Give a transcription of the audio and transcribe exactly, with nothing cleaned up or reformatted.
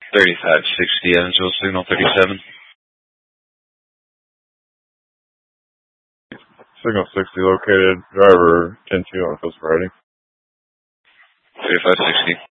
thirty-five sixty, Evansville, signal thirty-seven. Signal sixty located, driver ten two on Coast Riding. thirty-five sixty.